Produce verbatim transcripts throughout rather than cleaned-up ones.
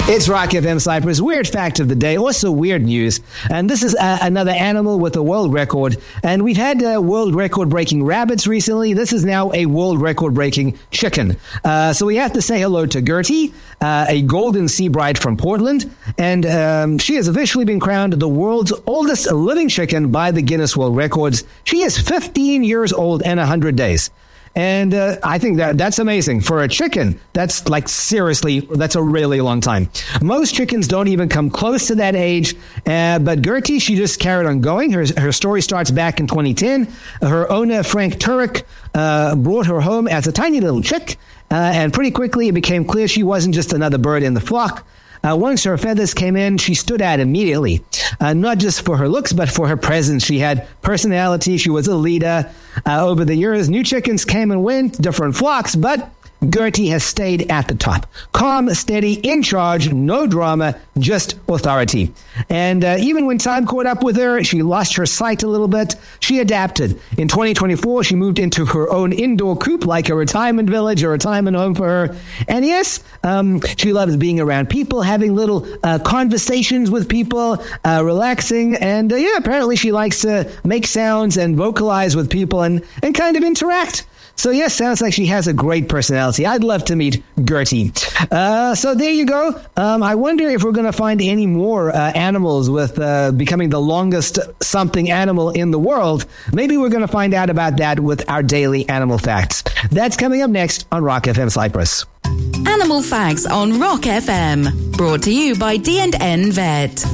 It's Rock F M Cyprus. Weird fact of the day, also weird news. And this is uh, another animal with a world record. And we've had uh, world record breaking rabbits recently. This is now a world record breaking chicken. Uh, so we have to say hello to Gertie, uh, a golden sea bride from Portland. And um, she has officially been crowned the world's oldest living chicken by the Guinness World Records. She is fifteen years old and one hundred days. And uh, I think that that's amazing. For a chicken, that's like seriously, that's a really long time. Most chickens don't even come close to that age. Uh, but Gertie, she just carried on going. Her her story starts back in twenty ten. Her owner, Frank Turek, uh, brought her home as a tiny little chick. Uh, and pretty quickly, it became clear she wasn't just another bird in the flock. Uh, once her feathers came in, she stood out immediately. Uh, not just for her looks, but for her presence. She had personality. She was a leader. Uh, over the years, new chickens came and went, different flocks, but Gertie has stayed at the top. Calm, steady, in charge, no drama, just authority. And uh, even when time caught up with her, she lost her sight a little bit. She adapted. In twenty twenty-four, she moved into her own indoor coop, like a retirement village, a retirement home for her. And yes, um, she loves being around people, having little uh, conversations with people, uh, relaxing. And uh, yeah, apparently she likes to make sounds and vocalize with people and, and kind of interact. So yes, sounds like she has a great personality. I'd love to meet Gertie. Uh, so there you go. Um, I wonder if we're going to find any more uh, animals with uh, becoming the longest something animal in the world. Maybe we're going to find out about that with our daily animal facts. That's coming up next on Rock F M Cyprus. Animal Facts on Rock F M. Brought to you by D and N Vet.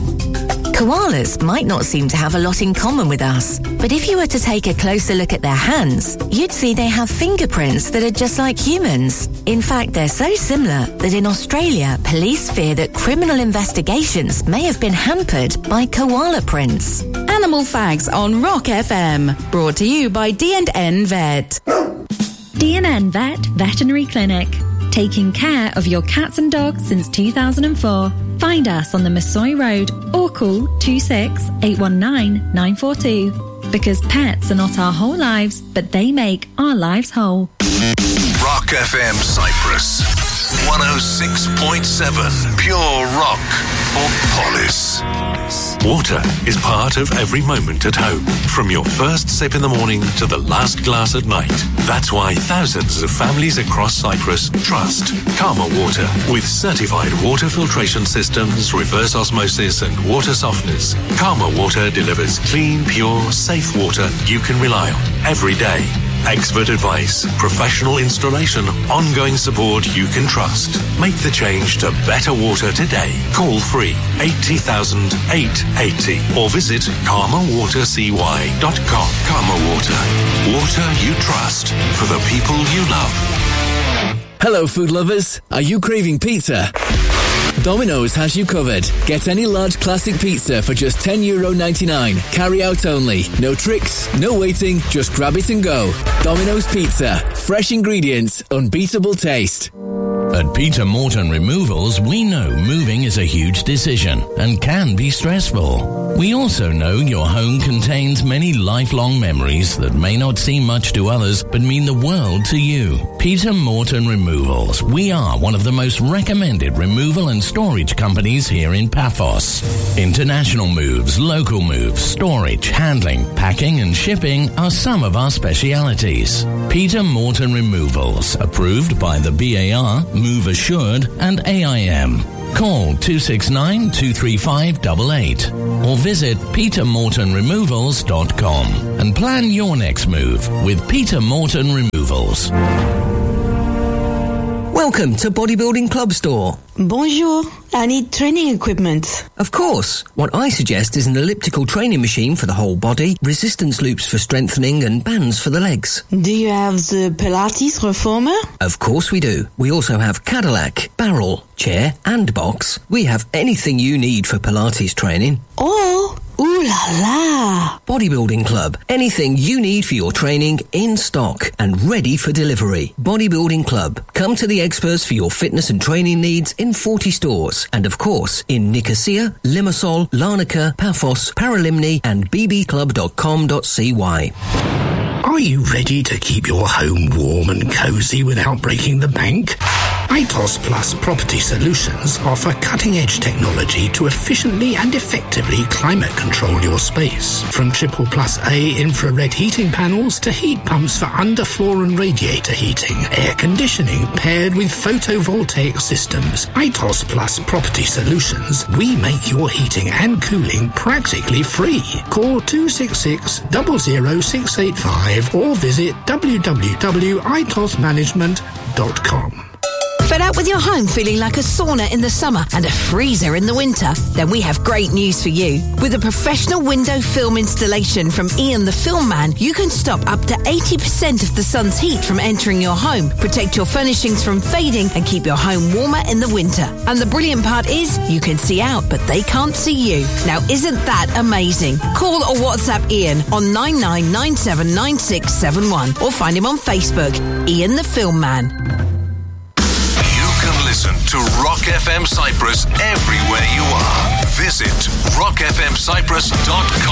Koalas might not seem to have a lot in common with us, but if you were to take a closer look at their hands, you'd see they have fingerprints that are just like humans. In fact, they're so similar that in Australia, police fear that criminal investigations may have been hampered by koala prints. Animal Facts on Rock F M. Brought to you by D and N Vet. D and N Vet Veterinary Clinic. Taking care of your cats and dogs since two thousand four. Find us on the Masoi Road or call two six eight one nine nine four two. Because pets are not our whole lives, but they make our lives whole. Rock F M Cyprus. one oh six point seven Pure Rock for Polis. Water is part of every moment at home, from your first sip in the morning to the last glass at night. That's why thousands of families across Cyprus trust Karma Water. With certified water filtration systems, reverse osmosis and water softeners, Karma Water delivers clean, pure, safe water you can rely on every day. Expert advice, professional installation, ongoing support you can trust. Make the change to better water today. Call free eighty thousand eight eighty or visit karma water c y dot com. Karma Water. Water you trust for the people you love. Hello, food lovers. Are you craving pizza? Domino's has you covered. Get any large classic pizza for just ten euro ninety-nine. Carry out only. No tricks, no waiting, just grab it and go. Domino's Pizza. Fresh ingredients, unbeatable taste. At Peter Morton Removals, we know moving is a huge decision and can be stressful. We also know your home contains many lifelong memories that may not seem much to others but mean the world to you. Peter Morton Removals. We are one of the most recommended removal and storage companies here in Paphos. International moves, local moves, storage, handling, packing and shipping are some of our specialities. Peter Morton Removals, approved by the B A R, Move Assured and A I M. Call two six nine, two three five eight eight or visit peter morton removals dot com and plan your next move with Peter Morton Removals. Welcome to Bodybuilding Club Store. Bonjour. I need training equipment. Of course. What I suggest is an elliptical training machine for the whole body, resistance loops for strengthening and bands for the legs. Do you have the Pilates Reformer? Of course we do. We also have Cadillac, barrel, chair and box. We have anything you need for Pilates training. Oh, ooh la la. Bodybuilding Club. Anything you need for your training in stock and ready for delivery. Bodybuilding Club. Come to the experts for your fitness and training needs in forty stores. And of course, in Nicosia, Limassol, Larnaca, Paphos, Paralimni and b b club dot com dot c y. Are you ready to keep your home warm and cozy without breaking the bank? ITOS Plus Property Solutions offer cutting-edge technology to efficiently and effectively climate control your space. From Triple Plus A infrared heating panels to heat pumps for underfloor and radiator heating, air conditioning paired with photovoltaic systems. ITOS Plus Property Solutions, we make your heating and cooling practically free. Call two six six, zero zero six eight five or visit w w w dot i t o s management dot com. Fed up with your home feeling like a sauna in the summer and a freezer in the winter? Then we have great news for you. With a professional window film installation from Ian the Film Man, you can stop up to eighty percent of the sun's heat from entering your home, protect your furnishings from fading and keep your home warmer in the winter. And the brilliant part is, you can see out, but they can't see you. Now isn't that amazing? Call or WhatsApp Ian on nine nine nine seven nine six seven one or find him on Facebook, Ian the Film Man. Listen to Rock F M Cyprus everywhere you are. Visit rock f m cyprus dot com.